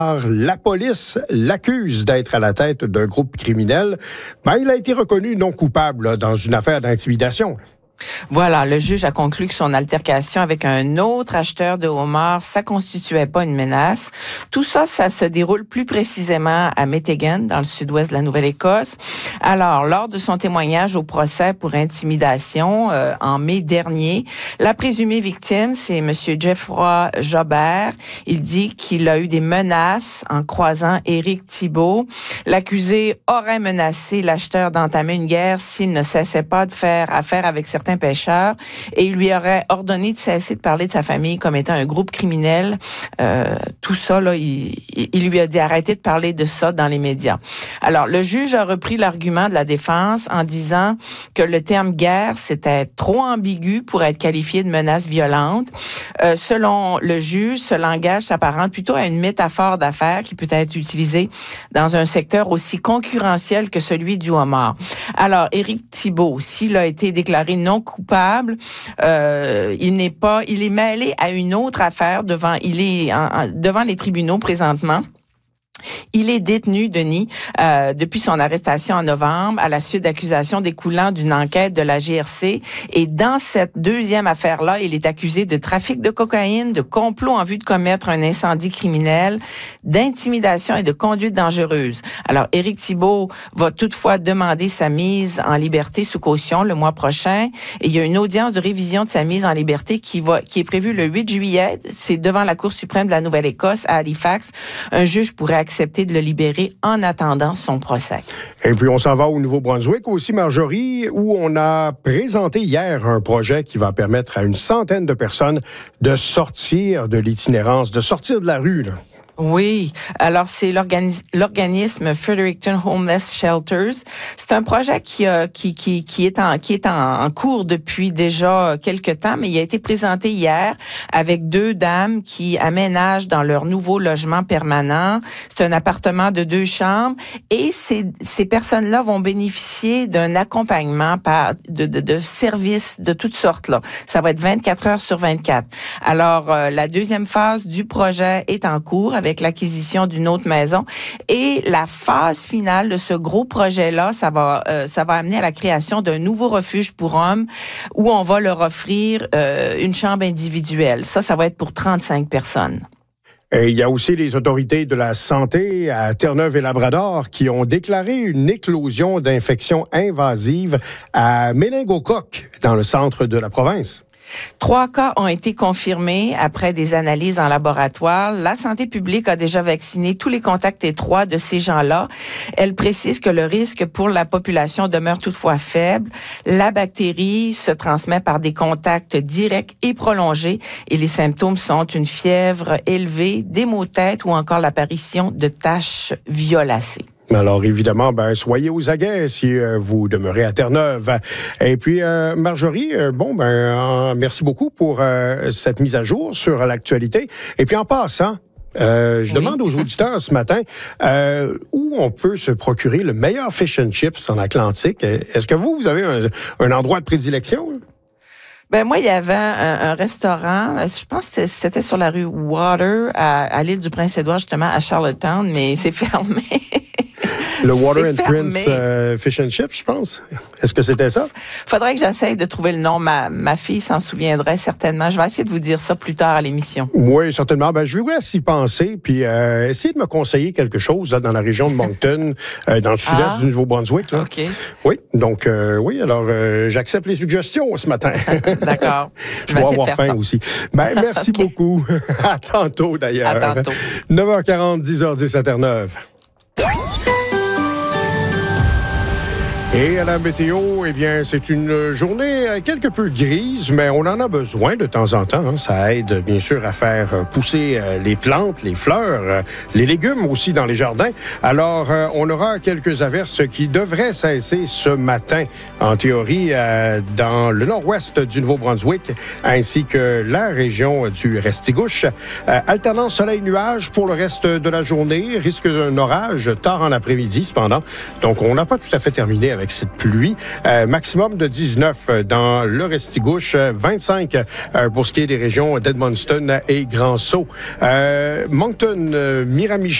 La police l'accuse d'être à la tête d'un groupe criminel. Il a été reconnu non coupable dans une affaire d'intimidation. Voilà, le juge a conclu que son altercation avec un autre acheteur de homards, ça constituait pas une menace. Tout ça, ça se déroule plus précisément à Meteghan, dans le sud-ouest de la Nouvelle-Écosse. Alors, lors de son témoignage au procès pour intimidation en mai dernier, la présumée victime, c'est M. Geoffroy Jobert. Il dit qu'il a eu des menaces en croisant Éric Thibault. L'accusé aurait menacé l'acheteur d'entamer une guerre s'il ne cessait pas de faire affaire avec certains pêcheurs et il lui aurait ordonné de cesser de parler de sa famille comme étant un groupe criminel. Tout ça, là, il lui a dit arrêtez de parler de ça dans les médias. Alors, le juge a repris l'argument de la défense en disant que le terme guerre, c'était trop ambigu pour être qualifié de menace violente. Selon le juge, ce langage s'apparente plutôt à une métaphore d'affaires qui peut être utilisée dans un secteur aussi concurrentiel que celui du homard. Alors, Éric Thibault, s'il a été déclaré non coupable, il est mêlé à une autre affaire devant les tribunaux présentement. Il est détenu, Denis, depuis son arrestation en novembre à la suite d'accusations découlant d'une enquête de la GRC. Et dans cette deuxième affaire-là, il est accusé de trafic de cocaïne, de complot en vue de commettre un incendie criminel, d'intimidation et de conduite dangereuse. Alors, Éric Thibault va toutefois demander sa mise en liberté sous caution le mois prochain. Et il y a une audience de révision de sa mise en liberté qui est prévue le 8 juillet. C'est devant la Cour suprême de la Nouvelle-Écosse à Halifax. Un juge pourrait accepter de le libérer en attendant son procès. Et puis, on s'en va au Nouveau-Brunswick aussi, Marjorie, où on a présenté hier un projet qui va permettre à une centaine de personnes de sortir de l'itinérance, de sortir de la rue, là. Oui, alors c'est l'organisme Fredericton Homeless Shelters. C'est un projet qui est en cours depuis déjà quelques temps, mais il a été présenté hier avec deux dames qui aménagent dans leur nouveau logement permanent. C'est un appartement de 2 chambres et ces personnes-là vont bénéficier d'un accompagnement de services de toutes sortes là. Ça va être 24 heures sur 24. Alors la deuxième phase du projet est en cours avec l'acquisition d'une autre maison. Et la phase finale de ce gros projet-là, ça va amener à la création d'un nouveau refuge pour hommes où on va leur offrir une chambre individuelle. Ça va être pour 35 personnes. Et il y a aussi les autorités de la santé à Terre-Neuve et Labrador qui ont déclaré une éclosion d'infections invasives à méningocoque dans le centre de la province. 3 cas ont été confirmés après des analyses en laboratoire. La santé publique a déjà vacciné tous les contacts étroits de ces gens-là. Elle précise que le risque pour la population demeure toutefois faible. La bactérie se transmet par des contacts directs et prolongés et les symptômes sont une fièvre élevée, des maux de tête ou encore l'apparition de taches violacées. Alors, évidemment, soyez aux aguets si vous demeurez à Terre-Neuve. Et puis, Marjorie, merci beaucoup pour cette mise à jour sur l'actualité. Et puis, en passant, je demande aux auditeurs ce matin où on peut se procurer le meilleur fish and chips en Atlantique. Est-ce que vous avez un endroit de prédilection? Moi, il y avait un restaurant, je pense que c'était sur la rue Water, à l'île du Prince-Édouard, justement, à Charlottetown, mais c'est fermé. Le Water and Prince Fish and Chips, je pense. Est-ce que c'était ça? Faudrait que j'essaye de trouver le nom. Ma fille s'en souviendrait certainement. Je vais essayer de vous dire ça plus tard à l'émission. Oui, certainement. Je vais s'y penser, puis essayer de me conseiller quelque chose là, dans la région de Moncton, dans le sud-est du Nouveau-Brunswick. Là. OK. Oui, donc alors j'accepte les suggestions ce matin. D'accord. Je vais avoir faim aussi. Merci okay. beaucoup. À tantôt, d'ailleurs. À tantôt. 9h40, 10h10 à Terre-Neuve. Et à la météo, c'est une journée quelque peu grise, mais on en a besoin de temps en temps. Hein. Ça aide bien sûr à faire pousser les plantes, les fleurs, les légumes aussi dans les jardins. Alors, on aura quelques averses qui devraient cesser ce matin, en théorie, dans le nord-ouest du Nouveau-Brunswick, ainsi que la région du Restigouche. Alternance soleil-nuage pour le reste de la journée. Risque d'un orage tard en après-midi, cependant. Donc, on n'a pas tout à fait terminé avec avec cette pluie. Maximum de 19 dans le Restigouche, 25 pour ce qui est des régions d'Edmundston et Grand-Sault. Moncton, Miramichi,